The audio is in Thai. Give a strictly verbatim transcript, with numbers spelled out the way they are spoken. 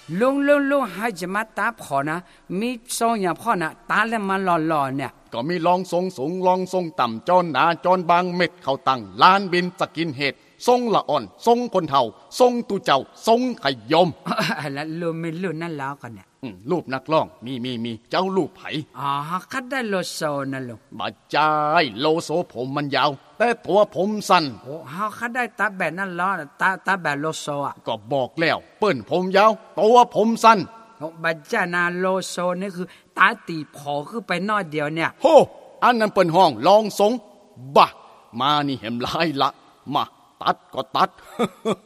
ลุงลุงลุงให้จะมาตาพอนะมีทรงอย่างพ่อนะตาแล้วมาหล่อๆเนี่ยก็มีลองทรงสูงลองทรงต่ำจอนหนาจอนบางเม็ดเข้าตั้งล้านบินสกินเห็ดทรงละอ่อนทรงคนเฒ่าทรงตูเจ้าทรงขยมแล้วลุงไม่ลุงนั่นแล้วกันเนี่ยรูปนักร้องมีมีมีเจ้ารูปไผ่อ๋อคัดได้โลโซนะลุงบาจายโลโซผมมันยาวแต่ตัวผมสั้นโอ้เฮาคัดได้ตาแบบนั้นล้อตาตาแบบโลโซอ่ะก็บอกแล้วเปิ้นผมยาวตัวผมสั้นบัจจานาโลโซนี่คือตาตีพอคือไปน้อยเดียวเนี่ยโหอันนั้นเปิ้นห้องลองทรงบะมานี่เห็นหลายละมาตัดก็ตัด